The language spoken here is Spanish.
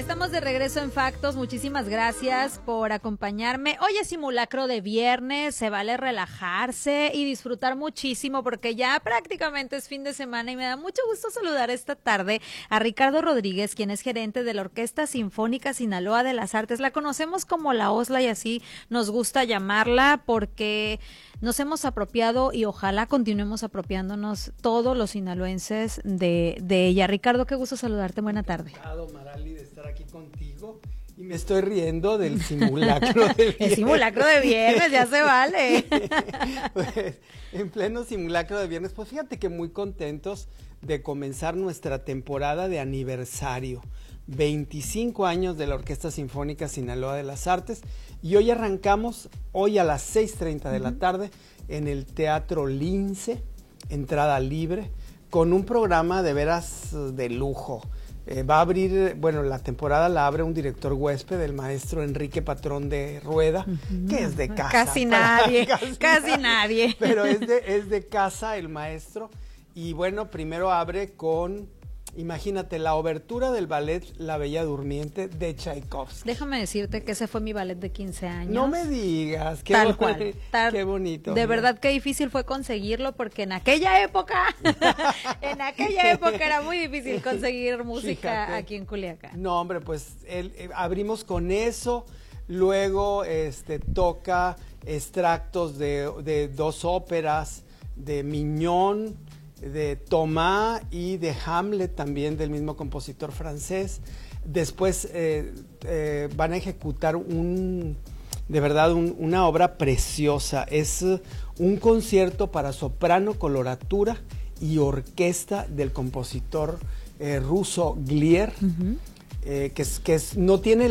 Estamos de regreso en Factos, muchísimas gracias por acompañarme. Hoy es simulacro de viernes, se vale relajarse y disfrutar muchísimo porque ya prácticamente es fin de semana y me da mucho gusto saludar esta tarde a Ricardo Rodríguez, quien es gerente de la Orquesta Sinfónica Sinaloa de las Artes. La conocemos como la OSLA y así nos gusta llamarla porque nos hemos apropiado y ojalá continuemos apropiándonos todos los sinaloenses de ella. Ricardo, qué gusto saludarte, buena tarde. Marali, de estar aquí contigo y me estoy riendo del simulacro de viernes. El simulacro de viernes, ya se vale. Pues, en pleno simulacro de viernes, pues fíjate que muy contentos de comenzar nuestra temporada de aniversario. 25 años de la Orquesta Sinfónica Sinaloa de las Artes y hoy arrancamos, hoy a las 6:30 de la tarde en el Teatro Lince, entrada libre, con un programa de veras de lujo. Va a abrir, bueno, la temporada la abre un director huésped, el maestro Enrique Patrón de Rueda, que es de casa. Casi nadie. Pero es de casa el maestro. Y bueno, primero abre con, imagínate, la obertura del ballet La Bella Durmiente de Tchaikovsky. Déjame decirte que ese fue mi ballet de 15 años. No me digas, qué tal cual. Qué bonito. De verdad que difícil fue conseguirlo porque en aquella época era muy difícil conseguir música. Fíjate, aquí en Culiacán. No, hombre, pues abrimos con eso, luego toca extractos de dos óperas, de Mignon, de Thomas y de Hamlet, también del mismo compositor francés. Después van a ejecutar de verdad una obra preciosa. Es un concierto para soprano, coloratura y orquesta del compositor ruso Glier, que no tiene